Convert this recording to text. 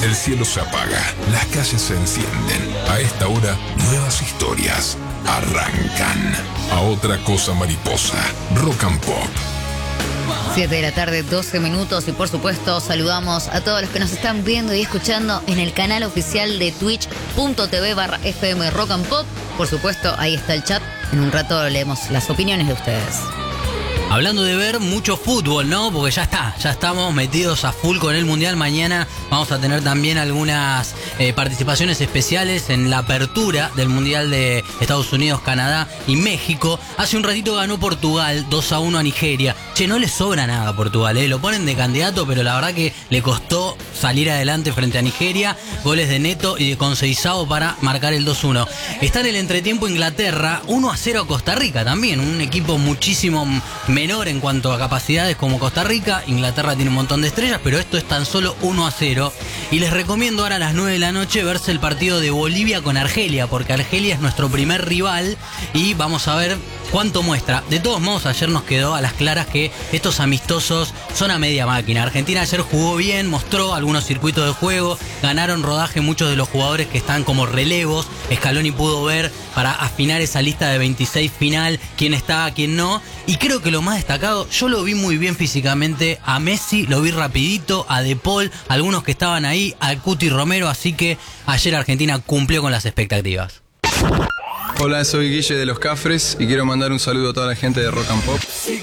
El cielo se apaga, las calles se encienden. A esta hora, nuevas historias arrancan. A otra cosa mariposa, Rock and Pop. 7 de la tarde, 12 minutos, y por supuesto saludamos a todos los que nos están viendo y escuchando en el canal oficial de twitch.tv/FM Rock and Pop. Por supuesto, ahí está el chat. En un rato leemos las opiniones de ustedes. Hablando de ver mucho fútbol, ¿no? Porque ya estamos metidos a full con el Mundial. Mañana vamos a tener también algunas participaciones especiales en la apertura del Mundial de Estados Unidos, Canadá y México. Hace un ratito ganó Portugal 2-1 a Nigeria. Che, no le sobra nada a Portugal, ¿eh? Lo ponen de candidato, pero la verdad que le costó salir adelante frente a Nigeria. Goles de Neto y de Conceição para marcar el 2-1. Está en el entretiempo Inglaterra, 1-0 a Costa Rica también. Un equipo muchísimo menor en cuanto a capacidades como Costa Rica. Inglaterra tiene un montón de estrellas, pero esto es tan solo 1-0. Y les recomiendo ahora a las 9 de la noche verse el partido de Bolivia con Argelia, porque Argelia es nuestro primer rival y vamos a ver cuánto muestra. De todos modos, ayer nos quedó a las claras que estos amistosos son a media máquina. Argentina ayer jugó bien, mostró algunos circuitos de juego, ganaron rodaje muchos de los jugadores que están como relevos. Scaloni pudo ver para afinar esa lista de 26 final, quién está, quién no. Y creo que lo más destacado, yo lo vi muy bien físicamente a Messi, lo vi rapidito, a De Paul, algunos que estaban ahí, al Cuti Romero, así que ayer Argentina cumplió con las expectativas. Hola, soy Guille de Los Cafres y quiero mandar un saludo a toda la gente de Rock and Pop.